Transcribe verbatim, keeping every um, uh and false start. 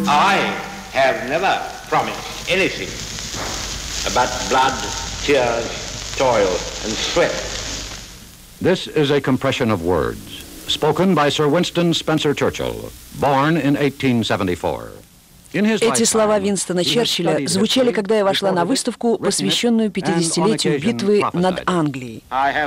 I have never promised anything but blood, tears, toil and sweat. This is a compression of words, spoken by Sir Winston Spencer Churchill, born in eighteen seventy-four. Эти слова Винстона Черчилля звучали, когда я вошла на выставку, посвященную пятидесятилетию битвы над Англией.